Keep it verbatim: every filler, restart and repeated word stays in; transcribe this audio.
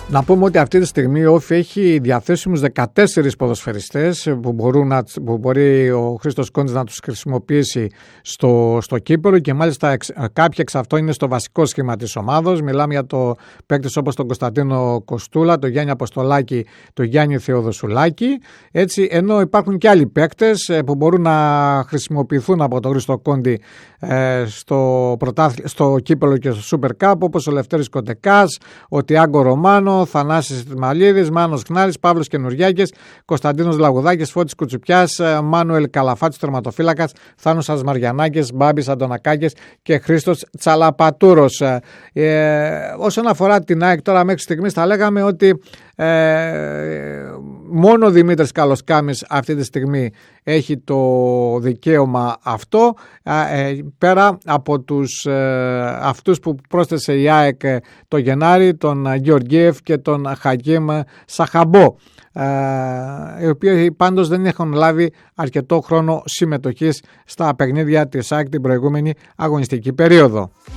Να πούμε ότι αυτή τη στιγμή η Όφη έχει διαθέσιμους δεκατέσσερις ποδοσφαιριστές που, μπορούν να, που μπορεί ο Χρήστος Κόντης να τους χρησιμοποιήσει στο, στο κύπελλο και μάλιστα εξ, κάποιοι εξ αυτών είναι στο βασικό σχήμα της ομάδος. Μιλάμε για το παίκτες όπως τον Κωνσταντίνο Κοστούλα, τον Γιάννη Αποστολάκη, τον Γιάννη Θεοδοσουλάκη. Έτσι, ενώ υπάρχουν και άλλοι παίκτες που μπορούν να χρησιμοποιηθούν από τον Χρήστο Κόντι ε, στο, πρωτάθλη, στο κύπελλο και στο Super Cup, όπως ο Λευτέρης Κοντεκάς, ο Τιάγκο Ρωμάνο, Θανάσης Μαλίδης, Μάνος Χνάρης, Παύλος Καινουριάκης, Κωνσταντίνος Λαγουδάκης, Φώτης Κουτσουπιάς, Μάνουελ Καλαφάτης, τερματοφύλακας, Θάνος Ασμαριανάκης, Μπάμπης Αντωνακάκης και Χρήστος Τσαλαπατούρος. Ε, όσον αφορά την ΑΕΚ τώρα μέχρι στιγμής θα λέγαμε ότι ε, μόνο ο Δημήτρης Καλοσκάμης αυτή τη στιγμή έχει το δικαίωμα αυτό, ε, πέρα από τους, ε, αυτούς που πρόσθεσε η ΑΕΚ το Γενάρη, τον Γεωργίευ και τον Χακίμ Σαχαμπό, ε, οι οποίοι πάντως δεν έχουν λάβει αρκετό χρόνο συμμετοχής στα παιχνίδια της ΑΕΚ την προηγούμενη αγωνιστική περίοδο.